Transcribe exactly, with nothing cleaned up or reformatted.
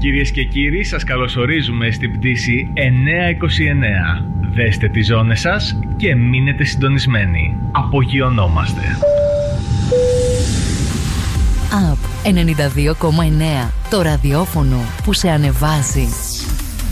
Κυρίες και κύριοι, σας καλωσορίζουμε στην πτήση εννιακόσια είκοσι εννέα. Δέστε τις ζώνες σας και μείνετε συντονισμένοι. Απογειωνόμαστε. App ενενήντα δύο κόμμα εννέα. Το ραδιόφωνο που σε ανεβάζει.